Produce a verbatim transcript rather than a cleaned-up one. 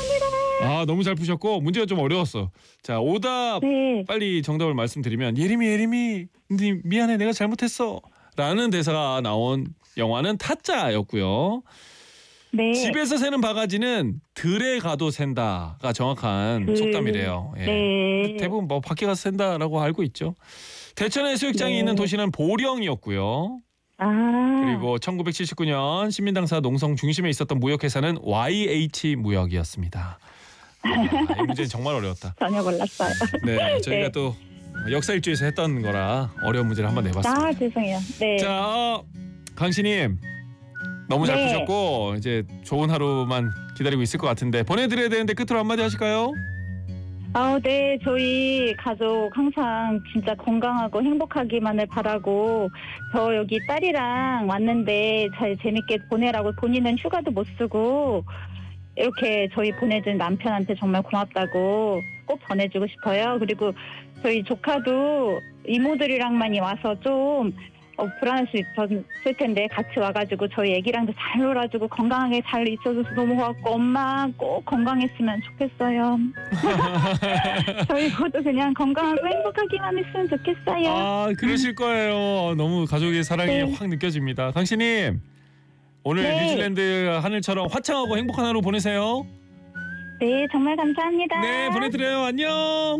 아, 너무 잘 푸셨고 문제가 좀 어려웠어. 자, 오답 네. 빨리 정답을 말씀드리면 예림이 예림이 니 미안해 내가 잘못했어 라는 대사가 나온 영화는 타짜였고요. 네. 집에서 새는 바가지는 들에 가도 샌다가 정확한 그, 속담이래요. 예. 근데 네. 대부분 뭐 밖에 가서 샌다라고 알고 있죠. 대천 해수욕장이 네. 있는 도시는 보령이었고요. 아. 그리고 천구백칠십구 년 신민당사 농성 중심에 있었던 무역회사는 와이에이치 무역이었습니다. 아, 이 문제는 정말 어려웠다. 전혀 몰랐어요. 네, 저희가 네. 또 역사 일주에서 했던 거라 어려운 문제를 한번 내봤습니다. 아, 죄송해요. 네. 자, 어, 강신님 너무 잘 네. 푸셨고 이제 좋은 하루만 기다리고 있을 것 같은데 보내드려야 되는데 끝으로 한마디 하실까요? 아, 네. 저희 가족 항상 진짜 건강하고 행복하기만을 바라고 저 여기 딸이랑 왔는데 잘 재밌게 보내라고 본인은 휴가도 못 쓰고 이렇게 저희 보내준 남편한테 정말 고맙다고 꼭 전해주고 싶어요. 그리고 저희 조카도 이모들이랑만 와서 좀 어, 불안할 수 있었을 텐데 같이 와가지고 저희 애기랑도 잘 놀아주고 건강하게 잘 있어줘서 너무 고맙고 엄마 꼭 건강했으면 좋겠어요. 저희 모두 그냥 건강하고 행복하기만 했으면 좋겠어요. 아, 그러실 거예요. 너무 가족의 사랑이 네. 확 느껴집니다. 강신님 오늘 네. 뉴질랜드 하늘처럼 화창하고 행복한 하루 보내세요. 네, 정말 감사합니다. 네, 보내드려요. 안녕.